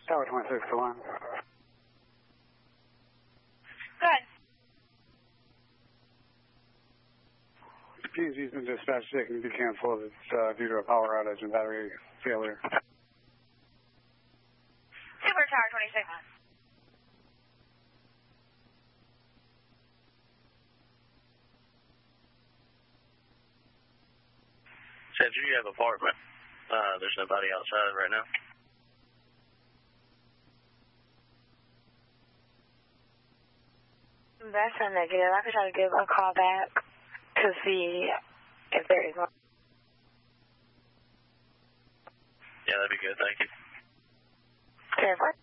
Tower 26 to 1. Good. PNG's been dispatched, they can be canceled. It's due to a power outage and battery failure. Super Tower 26. Cedric, you have an apartment. There's nobody outside right now. That's a negative. I could try to give a call back to see if there is one. Yeah, that'd be good. Thank you. 10-4.